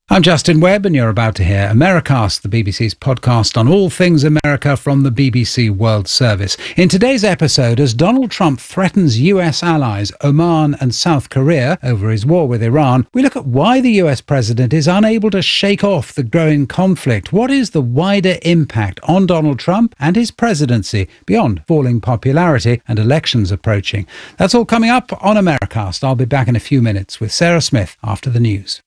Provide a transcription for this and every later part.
I'm Justin Webb, and you're about to hear Americast, the BBC's podcast on all things America from the BBC World Service. In today's episode, as Donald Trump threatens US allies Oman and South Korea over his war with Iran, we look at why the US president is unable to shake off the growing conflict. What is the wider impact on Donald Trump and his presidency beyond falling popularity and elections approaching? That's all coming up on Americast. I'll be back in a few minutes with Sarah Smith after the news.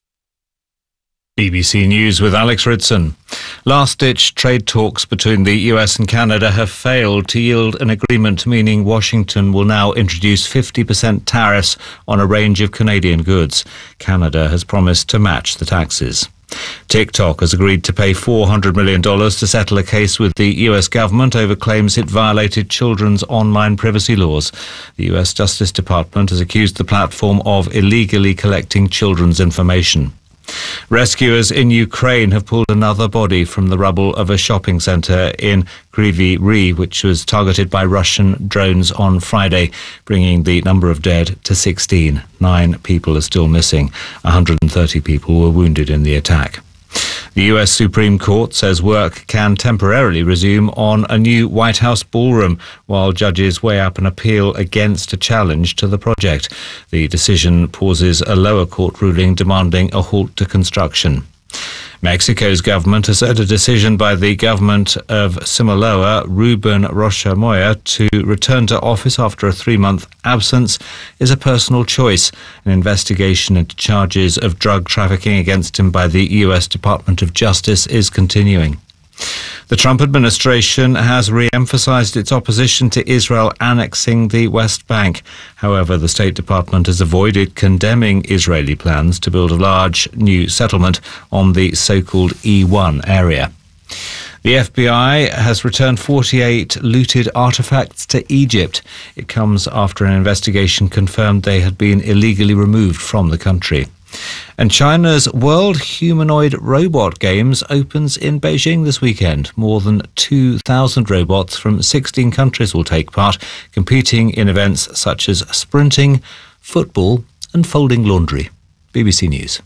BBC News with Alex Ridson. Last-ditch trade talks between the US and Canada have failed to yield an agreement, meaning Washington will now introduce 50% tariffs on a range of Canadian goods. Canada has promised to match the taxes. TikTok has agreed to pay $400 million to settle a case with the US government over claims it violated children's online privacy laws. The US Justice Department has accused the platform of illegally collecting children's information. Rescuers in Ukraine have pulled another body from the rubble of a shopping centre in Kryvyi Rih, which was targeted by Russian drones on Friday, bringing the number of dead to 16. 9 people are still missing. 130 people were wounded in the attack. The US Supreme Court says work can temporarily resume on a new White House ballroom while judges weigh up an appeal against a challenge to the project. The decision pauses a lower court ruling demanding a halt to construction. Mexico's government has said a decision by the government of Sinaloa, Ruben Rocha Moya, to return to office after a 3-month absence is a personal choice. An investigation into charges of drug trafficking against him by the US Department of Justice is continuing. The Trump administration has re-emphasized its opposition to Israel annexing the West Bank. However, the State Department has avoided condemning Israeli plans to build a large new settlement on the so-called E1 area. The FBI has returned 48 looted artifacts to Egypt. It comes after an investigation confirmed they had been illegally removed from the country. And China's World Humanoid Robot Games opens in Beijing this weekend. More than 2,000 robots from 16 countries will take part, competing in events such as sprinting, football and folding laundry. BBC News.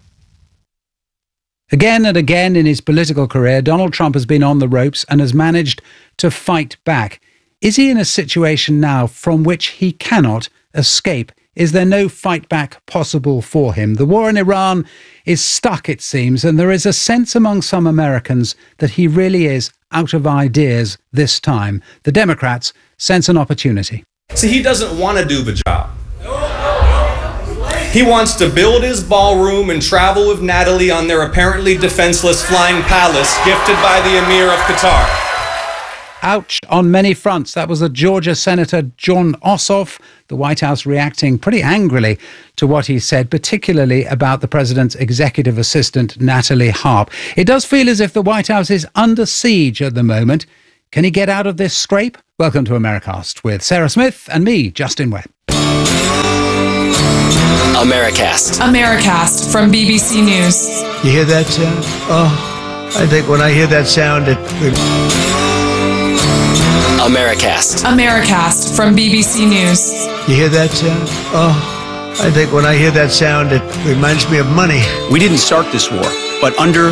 Again and again in his political career, Donald Trump has been on the ropes and has managed to fight back. Is he in a situation now from which he cannot escape? Is there no fight back possible for him? The war in Iran is stuck, it seems, and there is a sense among some Americans that he really is out of ideas this time. The Democrats sense an opportunity. See, he doesn't want to do the job. He wants to build his ballroom and travel with Natalie on their apparently defenseless flying palace gifted by the Emir of Qatar. Ouch on many fronts. That was the Georgia Senator Jon Ossoff, the White House reacting pretty angrily to what he said, particularly about the president's executive assistant, Natalie Harp. It does feel as if the White House is under siege at the moment. Can he get out of this scrape? Welcome to Americast with Sarah Smith and me, Justin Webb. Americast from BBC News. You hear that sound? Oh, I think when I hear that sound, Americast from BBC News. You hear that sound? Oh, I think when I hear that sound, it reminds me of money. We didn't start this war, but under